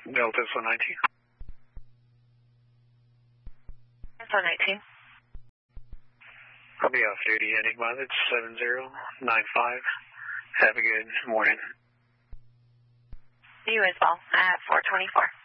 Delta 119. Delta 19. I'll be off duty heading mileage 7095. Have a good morning. You as well at 424.